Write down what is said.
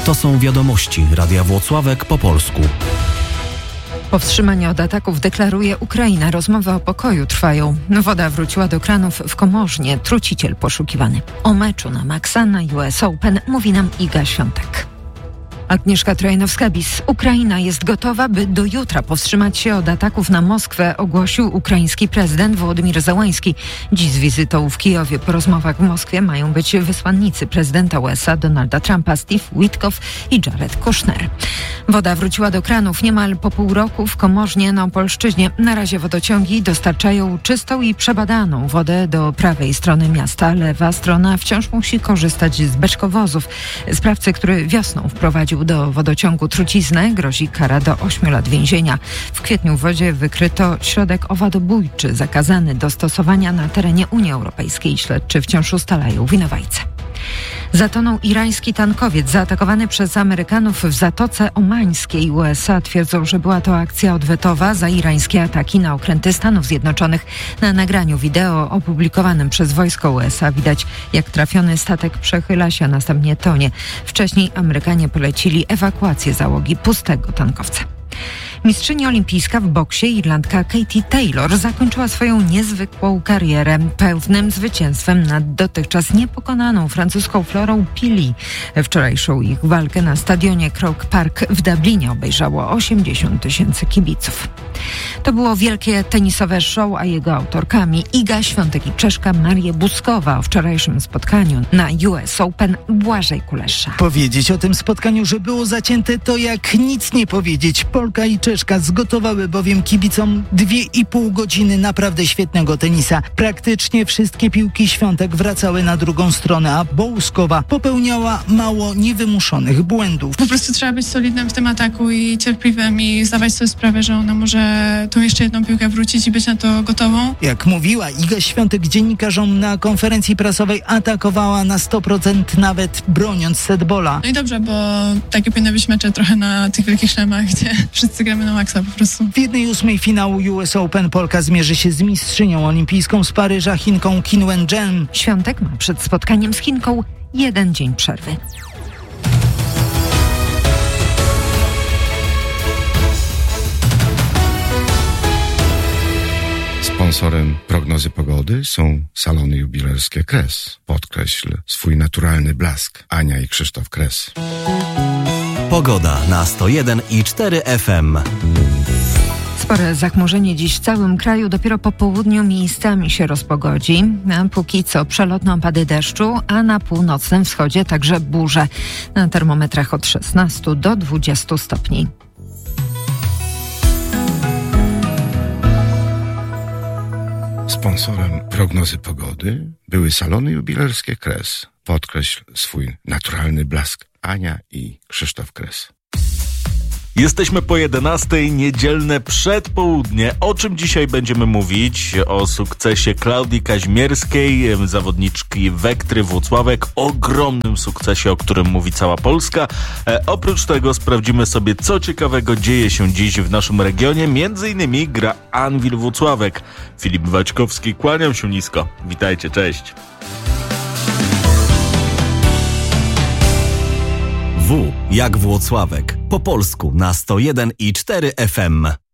To są wiadomości Radia Włocławek po polsku. Powstrzymanie od ataków deklaruje Ukraina. Rozmowy o pokoju trwają. Woda wróciła do kranów w Komorznie. Truciciel poszukiwany. O meczu na maksa na US Open mówi nam Iga Świątek. Agnieszka Trojanowska-Bis. Ukraina jest gotowa, by do jutra powstrzymać się od ataków na Moskwę, ogłosił ukraiński prezydent Wołodymyr Zełański. Dziś z wizytą w Kijowie po rozmowach w Moskwie mają być wysłannicy prezydenta USA Donalda Trumpa, Steve Witkoff i Jared Kushner. Woda wróciła do kranów niemal po pół roku w Komorznie na Opolszczyźnie. Na razie wodociągi dostarczają czystą i przebadaną wodę do prawej strony miasta. Lewa strona wciąż musi korzystać z beczkowozów. Sprawcy, który wiosną wprowadził do wodociągu truciznę, grozi kara do 8 lat więzienia. W kwietniu w wodzie wykryto środek owadobójczy zakazany do stosowania na terenie Unii Europejskiej. Śledczy wciąż ustalają winowajcę. Zatonął irański tankowiec zaatakowany przez Amerykanów w Zatoce Omańskiej. USA twierdzą, że była to akcja odwetowa za irańskie ataki na okręty Stanów Zjednoczonych. Na nagraniu wideo opublikowanym przez wojsko USA widać, jak trafiony statek przechyla się, a następnie tonie. Wcześniej Amerykanie polecili ewakuację załogi pustego tankowca. Mistrzyni olimpijska w boksie Irlandka Katie Taylor zakończyła swoją niezwykłą karierę pełnym zwycięstwem nad dotychczas niepokonaną francuską Florą Pili. Wczorajszą ich walkę na stadionie Croke Park w Dublinie obejrzało 80 000 kibiców. To było wielkie tenisowe show, a jego autorkami Iga Świątek i Czeszka Maria Buzkowa. O wczorajszym spotkaniu na US Open Błażej Kulesza. Powiedzieć o tym spotkaniu, że było zacięte, to jak nic nie powiedzieć. Polka i Czeszka zgotowały bowiem kibicom 2,5 godziny naprawdę świetnego tenisa. Praktycznie wszystkie piłki Świątek wracały na drugą stronę, a Buzkowa popełniała mało niewymuszonych błędów. Po prostu trzeba być solidnym w tym ataku i cierpliwym i zdawać sobie sprawę, że ona może tą jeszcze jedną piłkę wrócić i być na to gotową. Jak mówiła Iga Świątek dziennikarzom na konferencji prasowej, atakowała na 100%, nawet broniąc setbola. No i dobrze, bo takie powinny być mecze trochę na tych wielkich szlemach, gdzie wszyscy gramy na maksa po prostu. W 1/8 finału US Open Polka zmierzy się z mistrzynią olimpijską z Paryża, Chinką Qin Wen-jen. Świątek ma przed spotkaniem z Chinką 1 dzień przerwy. Sponsorem prognozy pogody są salony jubilerskie Kres. Podkreśl swój naturalny blask. Ania i Krzysztof Kres. Pogoda na 101,4 FM. Spore zachmurzenie dziś w całym kraju, dopiero po południu miejscami się rozpogodzi. A póki co przelotne opady deszczu, a na północnym wschodzie także burze. Na termometrach od 16 do 20 stopni. Sponsorem prognozy pogody były salony jubilerskie Kres. Podkreśl swój naturalny blask. Ania i Krzysztof Kres. Jesteśmy po 11:00, niedzielne przedpołudnie. O czym dzisiaj będziemy mówić? O sukcesie Klaudii Kaźmierskiej, zawodniczki Wektry Włocławek. Ogromnym sukcesie, o którym mówi cała Polska. Oprócz tego sprawdzimy sobie, co ciekawego dzieje się dziś w naszym regionie. Między innymi gra Anwil Włocławek. Filip Waćkowski, kłaniam się nisko. Witajcie, cześć. W jak Włocławek. Po polsku na 101,4 FM.